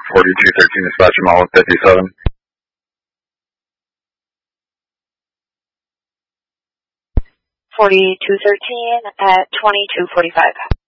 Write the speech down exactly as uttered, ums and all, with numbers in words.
forty-two thirteen, dispatch Jamal with fifty-seven. forty-two thirteen at twenty-two forty-five.